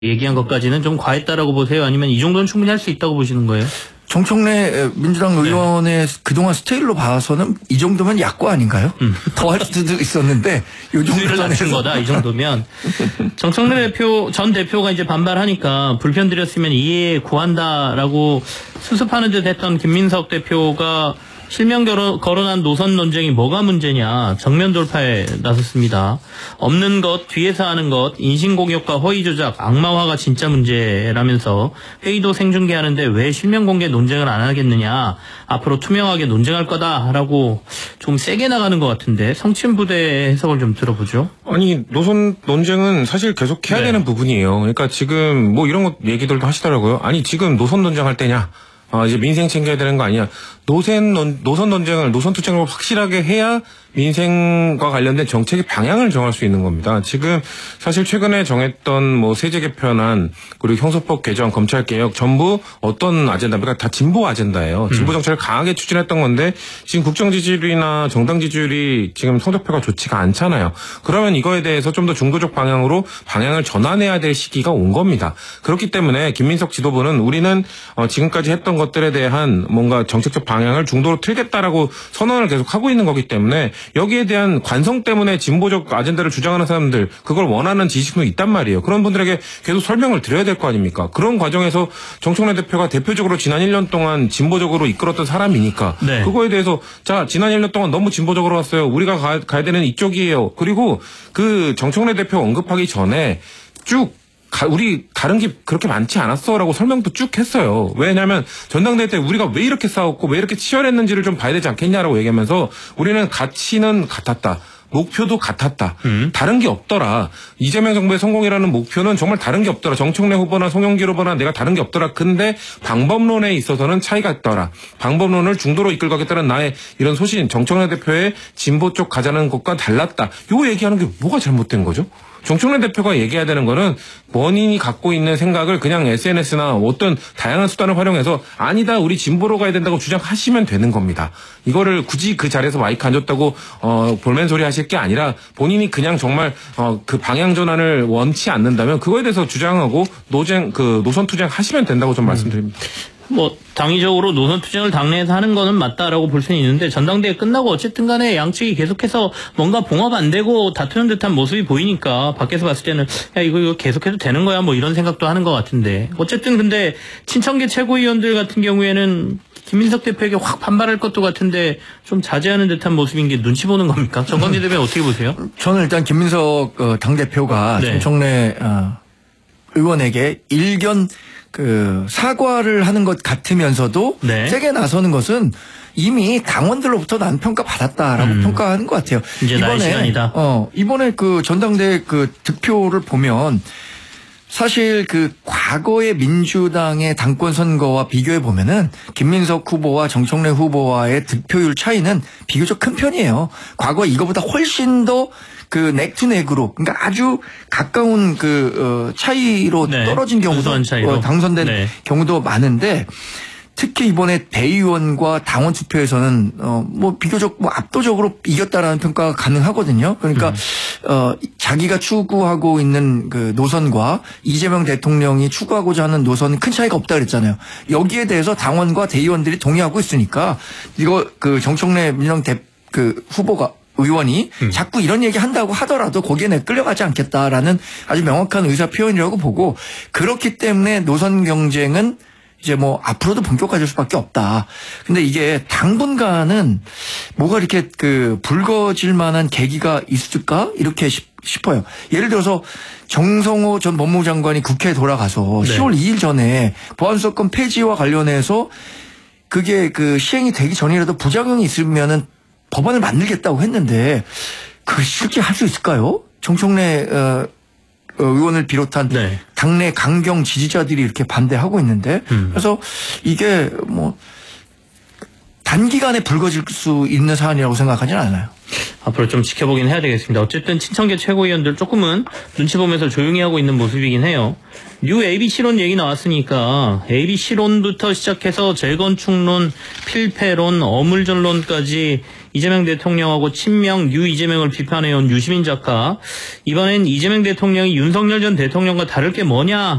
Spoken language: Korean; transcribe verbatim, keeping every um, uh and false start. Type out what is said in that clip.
얘기한 것까지는 좀 과했다라고 보세요? 아니면 이 정도는 충분히 할 수 있다고 보시는 거예요? 정청래 민주당 의원의 네. 그동안 스타일로 봐서는 이 정도면 약과 아닌가요? 음. 더 할 수도 있었는데 이 정도를 낮춘 거다 이 정도면. 정청래 대표 전 대표가 이제 반발하니까 불편 드렸으면 이해 구한다라고 수습하는 듯 했던 김민석 대표가 실명 거론한 노선 논쟁이 뭐가 문제냐 정면 돌파에 나섰습니다. 없는 것, 뒤에서 하는 것, 인신공격과 허위조작, 악마화가 진짜 문제라면서 회의도 생중계하는데 왜 실명 공개 논쟁을 안 하겠느냐, 앞으로 투명하게 논쟁할 거다라고 좀 세게 나가는 것 같은데 성친 부대 해석을 좀 들어보죠. 아니 노선 논쟁은 사실 계속 해야 네. 되는 부분이에요. 그러니까 지금 뭐 이런 것 얘기들도 하시더라고요. 아니 지금 노선 논쟁할 때냐? 아, 이제 민생 챙겨야 되는 거 아니야. 노선, 논, 노선 논쟁을, 노선 투쟁을 확실하게 해야 민생과 관련된 정책의 방향을 정할 수 있는 겁니다. 지금 사실 최근에 정했던 뭐 세제 개편안, 그리고 형사법 개정, 검찰 개혁 전부 어떤 아젠다, 그러니까 다 진보 아젠다예요. 진보 정책을 강하게 추진했던 건데 지금 국정 지지율이나 정당 지지율이 지금 성적표가 좋지가 않잖아요. 그러면 이거에 대해서 좀 더 중도적 방향으로 방향을 전환해야 될 시기가 온 겁니다. 그렇기 때문에 김민석 지도부는 우리는 어, 지금까지 했던 것들에 대한 뭔가 정책적 방향을 중도로 틀겠다라고 선언을 계속 하고 있는 거기 때문에 여기에 대한 관성 때문에 진보적 아젠다를 주장하는 사람들, 그걸 원하는 지식도 있단 말이에요. 그런 분들에게 계속 설명을 드려야 될 거 아닙니까? 그런 과정에서 정청래 대표가 대표적으로 지난 일 년 동안 진보적으로 이끌었던 사람이니까 네. 그거에 대해서 자 지난 일 년 동안 너무 진보적으로 왔어요. 우리가 가, 가야 되는 이쪽이에요. 그리고 그 정청래 대표 언급하기 전에 쭉 우리 다른 게 그렇게 많지 않았어라고 설명도 쭉 했어요. 왜냐하면 전당대회 때 우리가 왜 이렇게 싸웠고 왜 이렇게 치열했는지를 좀 봐야 되지 않겠냐라고 얘기하면서 우리는 가치는 같았다. 목표도 같았다. 음. 다른 게 없더라. 이재명 정부의 성공이라는 목표는 정말 다른 게 없더라. 정청래 후보나 송영길 후보나 내가 다른 게 없더라. 근데 방법론에 있어서는 차이가 있더라. 방법론을 중도로 이끌고 가겠다는 나의 이런 소신, 정청래 대표의 진보 쪽 가자는 것과 달랐다. 요 얘기하는 게 뭐가 잘못된 거죠? 정청래 대표가 얘기해야 되는 거는 본인이 갖고 있는 생각을 그냥 에스엔에스나 어떤 다양한 수단을 활용해서 아니다 우리 진보로 가야 된다고 주장하시면 되는 겁니다. 이거를 굳이 그 자리에서 마이크 안 줬다고 어, 볼멘 소리 하실 게 아니라 본인이 그냥 정말 어, 그 방향 전환을 원치 않는다면 그거에 대해서 주장하고 노쟁 그 노선 투쟁 하시면 된다고 좀 음. 말씀드립니다. 뭐 당위적으로 노선 투쟁을 당내에서 하는 거는 맞다라고 볼 수는 있는데 전당대회 끝나고 어쨌든 간에 양측이 계속해서 뭔가 봉합 안 되고 다투는 듯한 모습이 보이니까 밖에서 봤을 때는 야 이거, 이거 계속해도 되는 거야 뭐 이런 생각도 하는 것 같은데 어쨌든 근데 친청계 최고위원들 같은 경우에는 김민석 대표에게 확 반발할 것도 같은데 좀 자제하는 듯한 모습인 게 눈치 보는 겁니까? 정광재 대표는 어떻게 보세요? 저는 일단 김민석 어, 당대표가 네. 정청래 어, 의원에게 일견 그 사과를 하는 것 같으면서도 네. 세게 나서는 것은 이미 당원들로부터 난 평가 받았다라고 음. 평가하는 것 같아요. 이제 이번에 나의 시간이다. 어 이번에 그 전당대 그 득표를 보면 사실 그 과거의 민주당의 당권 선거와 비교해 보면은 김민석 후보와 정청래 후보와의 득표율 차이는 비교적 큰 편이에요. 과거 이거보다 훨씬 더 그 넥투넥으로 그러니까 아주 가까운 그 어, 차이로 네. 떨어진 경우도 차이로. 어, 당선된 네. 경우도 많은데 특히 이번에 대의원과 당원 투표에서는 어 뭐 비교적 뭐 압도적으로 이겼다라는 평가가 가능하거든요. 그러니까 음. 어 자기가 추구하고 있는 그 노선과 이재명 대통령이 추구하고자 하는 노선은 큰 차이가 없다 그랬잖아요. 여기에 대해서 당원과 대의원들이 동의하고 있으니까 이거 그 정청래 민주당 대 그 후보가 의원이 음. 자꾸 이런 얘기 한다고 하더라도 거기에 내 끌려가지 않겠다라는 아주 명확한 의사 표현이라고 보고 그렇기 때문에 노선 경쟁은 이제 뭐 앞으로도 본격화될 수밖에 없다. 근데 이게 당분간은 뭐가 이렇게 그 불거질 만한 계기가 있을까 이렇게 싶어요. 예를 들어서 정성호 전 법무부 장관이 국회에 돌아가서 네. 시월 이일 전에 보안수사권 폐지와 관련해서 그게 그 시행이 되기 전이라도 부작용이 있으면은 법안을 만들겠다고 했는데 그 실제 할 수 있을까요? 정청래 어, 의원을 비롯한 네. 당내 강경 지지자들이 이렇게 반대하고 있는데 음. 그래서 이게 뭐 단기간에 불거질 수 있는 사안이라고 생각하지는 않아요. 앞으로 좀 지켜보긴 해야 되겠습니다. 어쨌든 친청계 최고위원들 조금은 눈치 보면서 조용히 하고 있는 모습이긴 해요. 뉴 에이비씨론 얘기 나왔으니까 에이비씨론부터 시작해서 재건축론, 필패론, 어물전론까지 이재명 대통령하고 친명 뉴 이재명을 비판해온 유시민 작가, 이번엔 이재명 대통령이 윤석열 전 대통령과 다를 게 뭐냐